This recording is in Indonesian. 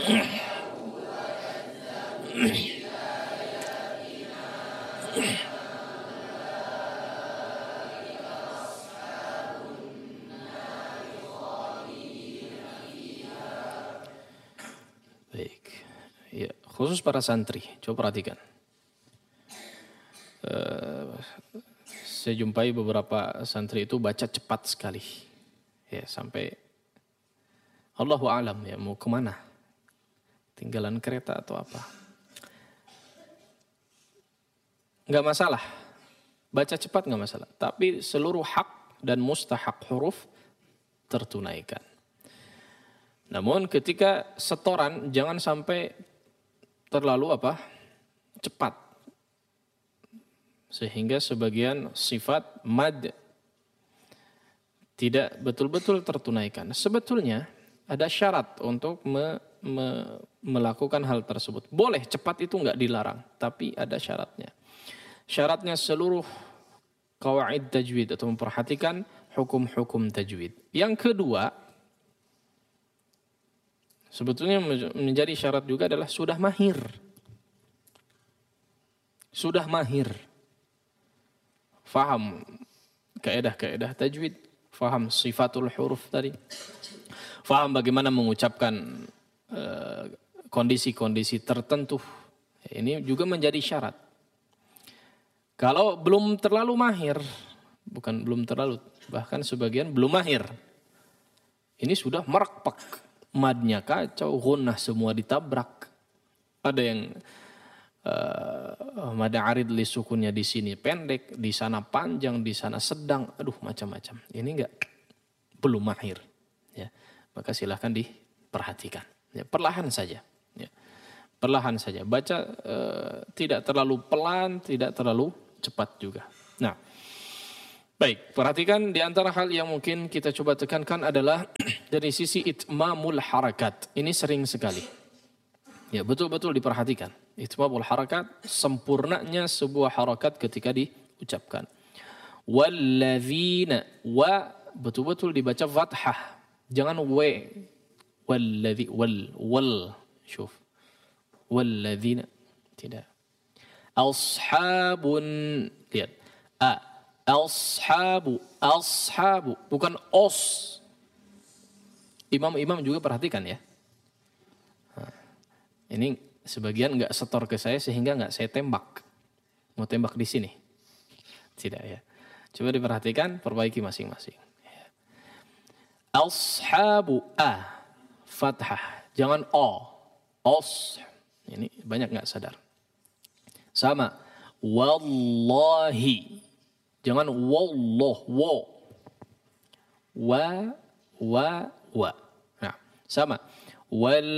Baik. Ya, khusus para santri, coba perhatikan. Saya jumpai beberapa santri itu baca cepat sekali. Ya, sampai Allahu a'lam ya, mau kemana? Tinggalan kereta atau apa? Nggak masalah. Baca cepat nggak masalah. Tapi seluruh hak dan mustahak huruf tertunaikan. Namun ketika setoran jangan sampai terlalu cepat. Sehingga sebagian sifat mad tidak betul-betul tertunaikan. Sebetulnya ada syarat untuk melakukan hal tersebut. Boleh cepat itu nggak dilarang, tapi ada syaratnya. Syaratnya seluruh qawaid tajwid atau memperhatikan hukum-hukum tajwid. Yang kedua, sebetulnya menjadi syarat juga adalah sudah mahir. Sudah mahir. Faham kaedah-kaedah tajwid, faham sifatul huruf tadi. Faham bagaimana mengucapkan kondisi-kondisi tertentu. Ini juga menjadi syarat. Kalau belum terlalu mahir, bukan belum terlalu, bahkan sebagian belum mahir. Ini sudah merekpak. Madnya kacau, gunnah semua ditabrak. Ada yang mad arid li sukunnya di sini pendek, di sana panjang, di sana sedang, aduh macam-macam. Ini belum mahir. Ya, maka silahkan diperhatikan. Ya, perlahan saja. Ya, perlahan saja. Baca tidak terlalu pelan, tidak terlalu cepat juga. Nah, baik, perhatikan di antara hal yang mungkin kita coba tekankan adalah dari sisi itmamul harakat. Ini sering sekali. Ya, betul-betul diperhatikan. Itmamul harakat, sempurnanya sebuah harakat ketika diucapkan. Walladzina, wa betul-betul dibaca fathah. Jangan we. Walladzi, wal. Syuf. Walladzina. Tidak. Ashabun, lihat. Ashabu, bukan os. Imam-imam juga perhatikan ya. Ini sebagian nggak setor ke saya sehingga nggak saya tembak. Mau tembak di sini? Tidak ya. Coba diperhatikan, perbaiki masing-masing. Ashabu, fathah, jangan o. Os. Ini banyak nggak sadar. Sama. Wallahi. Jangan wallah, wa. Nah, sama.